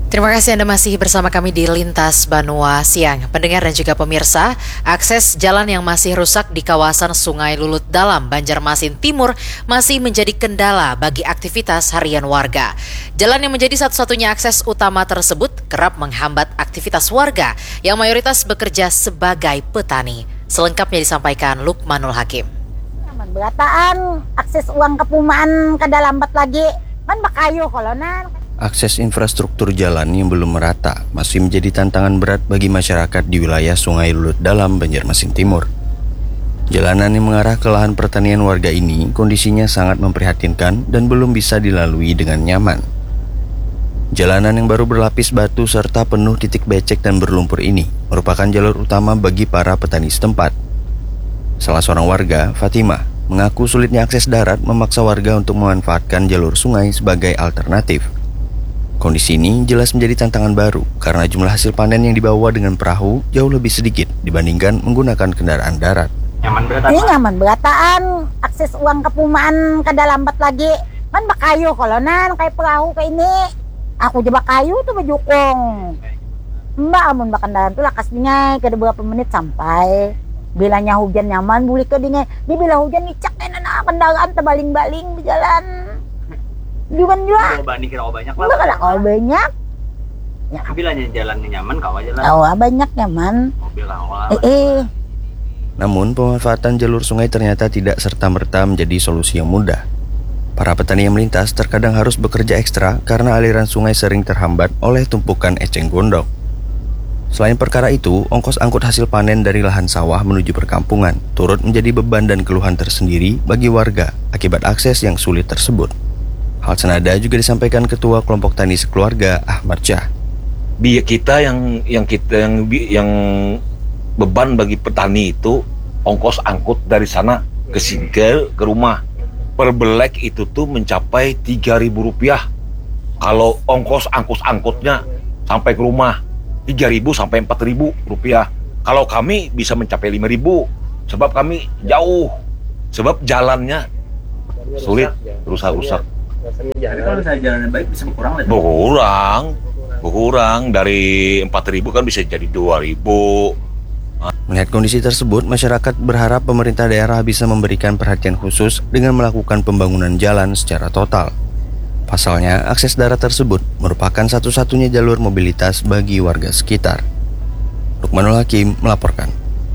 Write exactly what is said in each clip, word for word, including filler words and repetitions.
Terima kasih Anda masih bersama kami di Lintas Banua Siang. Pendengar dan juga pemirsa, akses jalan yang masih rusak di kawasan Sungai Lulut Dalam, Banjarmasin Timur masih menjadi kendala bagi aktivitas harian warga. Jalan yang menjadi satu-satunya akses utama tersebut kerap menghambat aktivitas warga yang mayoritas bekerja sebagai petani. Selengkapnya disampaikan Lukmanul Hakim. Berataan akses uang kepumaan kada lambat lagi, man bakayo kolonan. Akses infrastruktur jalan yang belum merata masih menjadi tantangan berat bagi masyarakat di wilayah Sungai Lulut Dalam, Banjarmasin Timur. Jalanan yang mengarah ke lahan pertanian warga ini kondisinya sangat memprihatinkan dan belum bisa dilalui dengan nyaman. Jalanan yang baru berlapis batu serta penuh titik becek dan berlumpur ini merupakan jalur utama bagi para petani setempat. Salah seorang warga, Fatimah, mengaku sulitnya akses darat memaksa warga untuk memanfaatkan jalur sungai sebagai alternatif. Kondisi ini jelas menjadi tantangan baru karena jumlah hasil panen yang dibawa dengan perahu jauh lebih sedikit dibandingkan menggunakan kendaraan darat. Nyaman berataan. Ini nyaman berataan, akses uang kepumaan kada lambat lagi. Man bakayo kolonan kayak perahu kayak ini. Aku jebak kayu tuh bejukong. Mbak amun bakandaran tuh lakas dingai kada berapa menit sampai. Bilanya hujan nyaman buli ke dingai. Di bila hujan nicak enak kendaraan terbaling-baling di jalan. Juman juga. Coba nih kira banyak lah. Enggak lah, kalau banyak. Ya, bilanya jalan nyaman kau aja lah. Oh, banyak nyaman. Mobil awal. Eh, eh. Namun pemanfaatan jalur sungai ternyata tidak serta-merta menjadi solusi yang mudah. Para petani yang melintas terkadang harus bekerja ekstra karena aliran sungai sering terhambat oleh tumpukan eceng gondok. Selain perkara itu, ongkos angkut hasil panen dari lahan sawah menuju perkampungan turut menjadi beban dan keluhan tersendiri bagi warga akibat akses yang sulit tersebut. Hal senada juga disampaikan Ketua Kelompok Tani Sekeluarga Ahmad Syah. Biaya kita yang yang kita yang yang beban bagi petani itu ongkos angkut dari sana ke sini ke, ke rumah. Per belek itu tuh mencapai tiga ribu rupiah. Kalau ongkos angkut angkutnya sampai ke rumah tiga ribu sampai empat ribu rupiah. Kalau kami bisa mencapai lima ribu sebab kami jauh. Sebab jalannya sulit, rusak-rusak. Tapi kalau misalnya jalannya baik bisa berkurang lagi? Berkurang, berkurang dari empat ribu kan bisa jadi dua ribu. Melihat kondisi tersebut, masyarakat berharap pemerintah daerah bisa memberikan perhatian khusus dengan melakukan pembangunan jalan secara total. Pasalnya, akses darat tersebut merupakan satu-satunya jalur mobilitas bagi warga sekitar. Lukmanul Hakim melaporkan.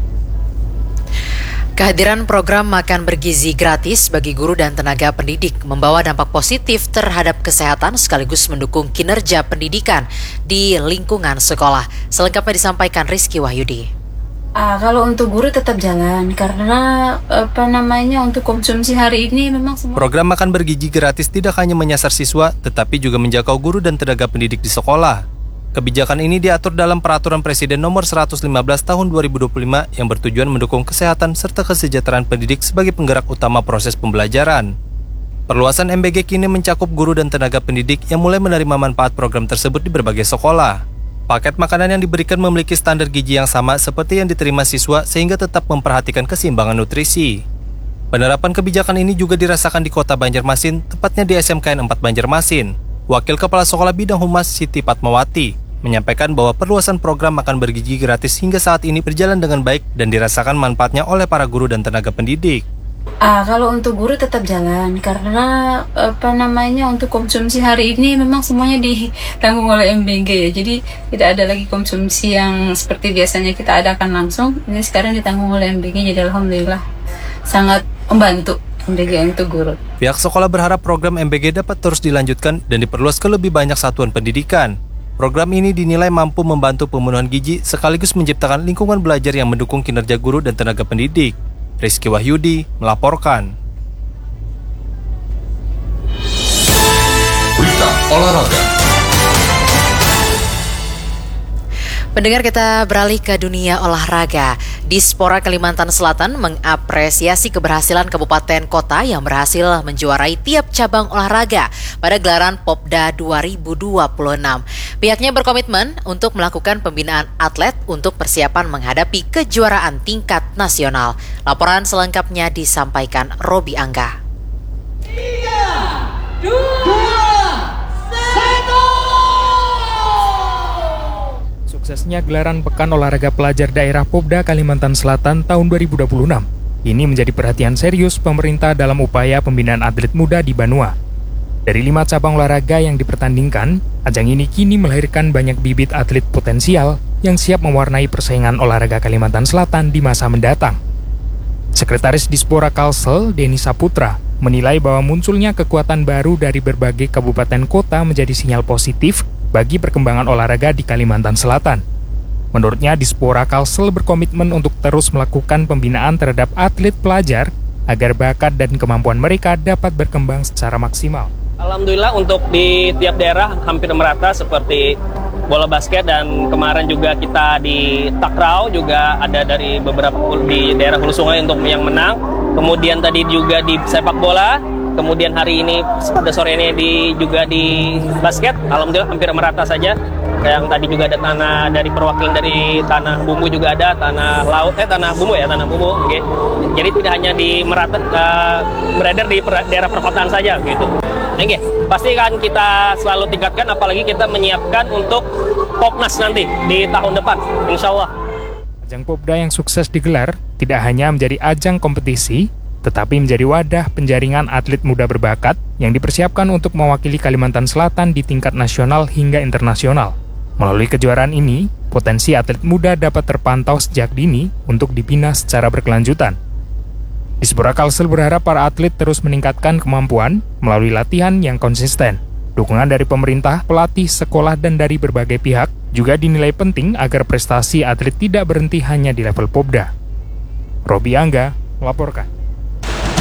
Kehadiran program makan bergizi gratis bagi guru dan tenaga pendidik membawa dampak positif terhadap kesehatan sekaligus mendukung kinerja pendidikan di lingkungan sekolah. Selengkapnya disampaikan Rizky Wahyudi. Ah, kalau untuk guru tetap jalan karena apa namanya untuk konsumsi hari ini memang semua. Program makan bergizi gratis tidak hanya menyasar siswa tetapi juga menjangkau guru dan tenaga pendidik di sekolah. Kebijakan ini diatur dalam Peraturan Presiden Nomor seratus lima belas Tahun dua ribu dua puluh lima yang bertujuan mendukung kesehatan serta kesejahteraan pendidik sebagai penggerak utama proses pembelajaran. Perluasan M B G kini mencakup guru dan tenaga pendidik yang mulai menerima manfaat program tersebut di berbagai sekolah. Paket makanan yang diberikan memiliki standar gizi yang sama seperti yang diterima siswa sehingga tetap memperhatikan keseimbangan nutrisi. Penerapan kebijakan ini juga dirasakan di Kota Banjarmasin, tepatnya di S M K N empat Banjarmasin. Wakil Kepala Sekolah Bidang Humas Siti Fatmawati menyampaikan bahwa perluasan program makan bergizi gratis hingga saat ini berjalan dengan baik dan dirasakan manfaatnya oleh para guru dan tenaga pendidik. Ah, kalau untuk guru tetap jalan karena apa namanya untuk konsumsi hari ini memang semuanya ditanggung oleh M B G ya. Jadi tidak ada lagi konsumsi yang seperti biasanya kita adakan langsung. Ini sekarang ditanggung oleh M B G, jadi alhamdulillah sangat membantu M B G untuk guru. Pihak sekolah berharap program M B G dapat terus dilanjutkan dan diperluas ke lebih banyak satuan pendidikan. Program ini dinilai mampu membantu pemenuhan gizi sekaligus menciptakan lingkungan belajar yang mendukung kinerja guru dan tenaga pendidik. Rizky Wahyudi melaporkan. Berita olahraga. Pendengar, kita beralih ke dunia olahraga. Dispora Kalimantan Selatan mengapresiasi keberhasilan kabupaten kota yang berhasil menjuarai tiap cabang olahraga pada gelaran Popda dua ribu dua puluh enam. Pihaknya berkomitmen untuk melakukan pembinaan atlet untuk persiapan menghadapi kejuaraan tingkat nasional. Laporan selengkapnya disampaikan Robi Angga. tiga, dua, satu. digelarnya gelaran Pekan Olahraga Pelajar Daerah Popda Kalimantan Selatan tahun dua ribu dua puluh enam. Ini menjadi perhatian serius pemerintah dalam upaya pembinaan atlet muda di Banua. Dari lima cabang olahraga yang dipertandingkan, ajang ini kini melahirkan banyak bibit atlet potensial yang siap mewarnai persaingan olahraga Kalimantan Selatan di masa mendatang. Sekretaris Dispora Kalsel, Denny Saputra, menilai bahwa munculnya kekuatan baru dari berbagai kabupaten kota menjadi sinyal positif bagi perkembangan olahraga di Kalimantan Selatan. Menurutnya, Dispora Kalsel berkomitmen untuk terus melakukan pembinaan terhadap atlet pelajar agar bakat dan kemampuan mereka dapat berkembang secara maksimal. Alhamdulillah untuk di tiap daerah hampir merata seperti bola basket, dan kemarin juga kita di takraw juga ada dari beberapa di daerah Hulu Sungai untuk yang menang. Kemudian tadi juga di sepak bola, kemudian hari ini pada sore ini di juga di basket. Alhamdulillah hampir merata saja. Yang tadi juga ada tanah dari perwakilan dari tanah bumbu juga ada, tanah laut eh tanah bumbu ya tanah bumbu. Okay. Jadi tidak hanya di merata uh, beredar di per, daerah perkotaan saja gitu. Oke, okay. Pasti kan kita selalu tingkatkan, apalagi kita menyiapkan untuk Popnas nanti di tahun depan, insya Allah. Ajang Popda yang sukses digelar tidak hanya menjadi ajang kompetisi, tetapi menjadi wadah penjaringan atlet muda berbakat yang dipersiapkan untuk mewakili Kalimantan Selatan di tingkat nasional hingga internasional. Melalui kejuaraan ini, potensi atlet muda dapat terpantau sejak dini untuk dibina secara berkelanjutan. Dispora Kalsel berharap para atlet terus meningkatkan kemampuan melalui latihan yang konsisten. Dukungan dari pemerintah, pelatih, sekolah, dan dari berbagai pihak juga dinilai penting agar prestasi atlet tidak berhenti hanya di level Popda. Robi Angga melaporkan.